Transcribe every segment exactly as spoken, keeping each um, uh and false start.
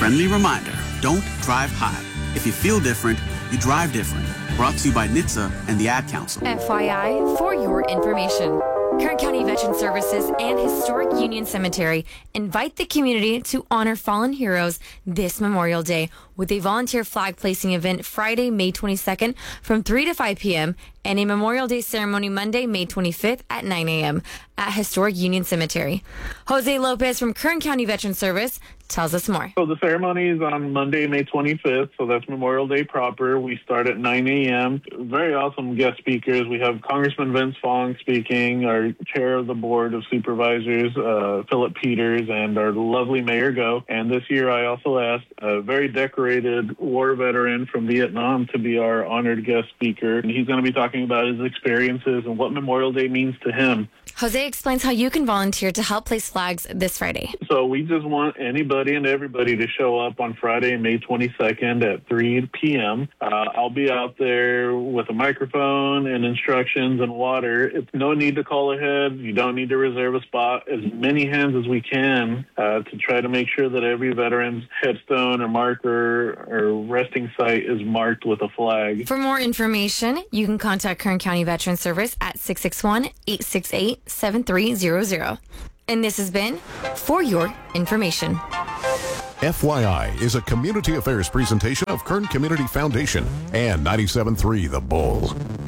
friendly reminder, don't drive high. If you feel different, you drive different. Brought to you by N H T S A and the Ad Council. F Y I, for your information, Kern County Veteran Services and Historic Union Cemetery invite the community to honor fallen heroes this Memorial Day with a volunteer flag placing event Friday, May twenty-second from three to five p.m. and a Memorial Day ceremony Monday, May twenty-fifth at nine a.m. at Historic Union Cemetery. Jose Lopez from Kern County Veteran Service tells us more. So the ceremony is on Monday, May twenty-fifth, so that's Memorial Day proper. We start at nine a.m. Very awesome guest speakers. We have Congressman Vince Fong speaking, our chair of the Board of Supervisors, uh, Philip Peters, and our lovely Mayor Go. And this year I also asked a very decorated war veteran from Vietnam to be our honored guest speaker. And he's going to be talking about his experiences and what Memorial Day means to him. Jose explains how you can volunteer to help place flags this Friday. So we just want anybody and everybody to show up on Friday, May twenty-second at three p.m. Uh, I'll be out there with a microphone and instructions and water. It's no need to call ahead. You don't need to reserve a spot. As many hands as we can uh, to try to make sure that every veteran's headstone or marker or resting site is marked with a flag. For more information, you can contact Kern County Veteran Service at six six one, eight six eight, seven three zero zero. And this has been For Your Information. F Y I is a community affairs presentation of Kern Community Foundation and ninety-seven point three The Bull.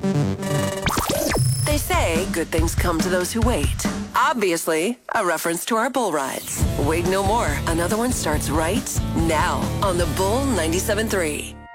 They say good things come to those who wait. Obviously, a reference to our bull rides. Wait no more. Another one starts right now on The Bull ninety-seven point three.